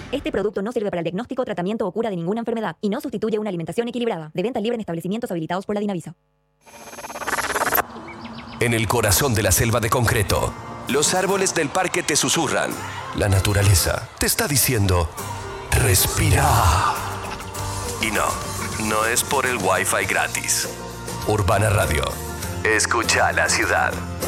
Este producto no sirve para el diagnóstico, tratamiento o cura de ninguna enfermedad y no sustituye una alimentación equilibrada. De venta libre en establecimientos habilitados por la Dinavisa. En el corazón de la selva de concreto, los árboles del parque te susurran. La naturaleza te está diciendo: respira. Y no es por el Wi-Fi gratis. Urbana Radio. Escucha la ciudad.